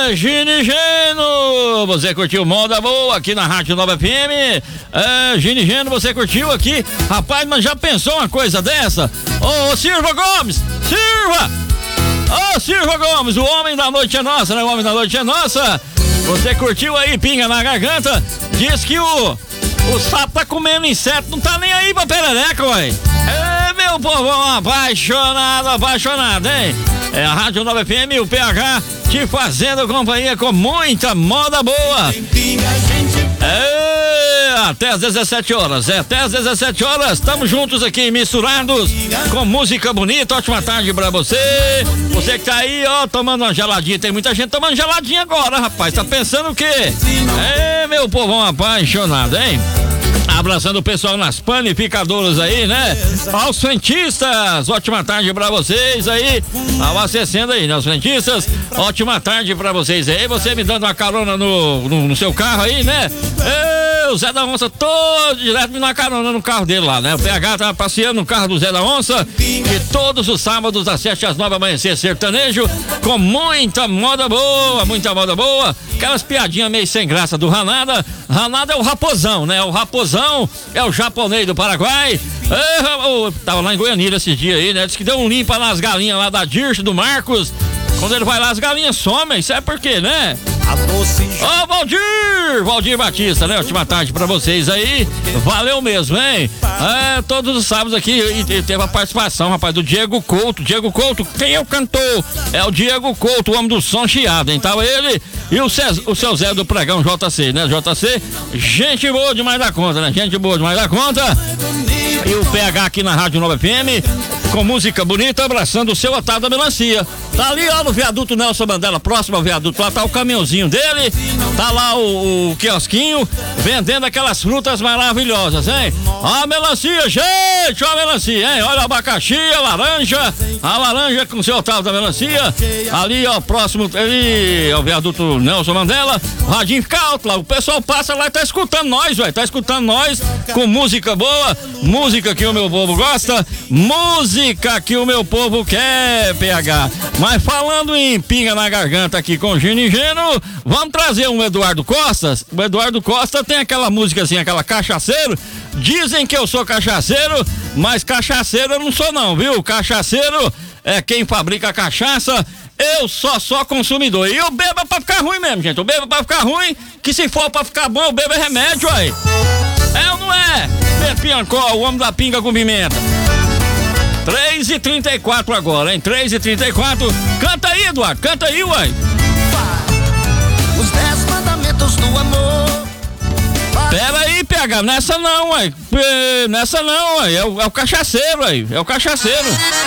Gini Geno, você curtiu Moda Boa aqui na Rádio Nova FM? Gini Geno, você curtiu aqui? Rapaz, mas já pensou uma coisa dessa? Ô, Silva Gomes, Silva! Ô, Silva Gomes, o homem da noite é nossa, né? O homem da noite é nossa. Você curtiu aí, pinga na garganta? Diz que o sapo tá comendo inseto, não tá nem aí pra perereca, ué. Meu povão apaixonado, hein? É a Rádio Nova FM e o PH te fazendo companhia com muita moda boa. Até às 17 horas, até às 17 horas, estamos juntos aqui, misturados com música bonita. Ótima tarde pra você. Você que tá aí, ó, tomando uma geladinha. Tem muita gente tomando geladinha agora, rapaz. Tá pensando o quê? Meu povão apaixonado, hein? Abraçando o pessoal nas panificadoras aí, né? Aos frentistas, ótima tarde pra vocês aí. Abastecendo aí, né? Os frentistas, ótima tarde pra vocês aí. Você me dando uma carona no seu carro aí, né? O Zé da Onça todo direto me dando uma carona no carro dele lá, né? O PH tá passeando no carro do Zé da Onça. E todos os sábados, às 7 às 9, amanhecer sertanejo, com muita moda boa, muita moda boa. Aquelas piadinhas meio sem graça do Ranada. Ranada é o raposão, né? O raposão é o japonês do Paraguai. Tava lá em Goianira esses dias aí, né? Diz que deu um limpa nas galinhas lá da Dirce, do Marcos. Quando ele vai lá, as galinhas somem. Isso é por quê, né? Valdir Batista, né? Ótima tarde pra vocês aí. Valeu mesmo, hein? Todos os sábados aqui e teve a participação, rapaz, do Diego Couto. Diego Couto, quem é o cantor? É o Diego Couto, o homem do som chiado, hein? Tava ele e o seu Zé do Pregão, JC, né? JC, gente boa demais da conta, né? Gente boa demais da conta. E o PH aqui na Rádio Nova FM, com música bonita, abraçando o seu Otávio da Melancia. Tá ali, ó, no viaduto Nelson Mandela, próximo ao viaduto, lá tá o caminhãozinho dele, tá lá o quiosquinho, vendendo aquelas frutas maravilhosas, hein? Ó a melancia, gente, ó a melancia, hein? Olha o abacaxi, a laranja com o seu Otávio da Melancia, ali, ó, próximo, ali, ao viaduto Nelson Mandela, radinho fica alto lá, o pessoal passa lá e tá escutando nós, velho, tá escutando nós com música boa, música que o meu povo gosta, música que o meu povo quer, PH. Mas falando em pinga na garganta aqui com o Gini Geno, vamos trazer um Eduardo Costa. O Eduardo Costa tem aquela música assim, aquela cachaceiro. Dizem que eu sou cachaceiro, mas cachaceiro eu não sou não, viu? Cachaceiro é quem fabrica a cachaça. Eu só consumidor. E eu bebo pra ficar ruim mesmo, gente. Eu bebo pra ficar ruim, que se for pra ficar bom, eu bebo remédio, aí. É ou não é? Piancó, o homem da pinga com pimenta. 3h34 agora, hein? 3h34. Canta aí, Eduardo, canta aí, uai. Os 10 mandamentos do amor. Pera aí, PH, nessa não, uai. Nessa não, uai. É o cachaceiro, aí. É o cachaceiro.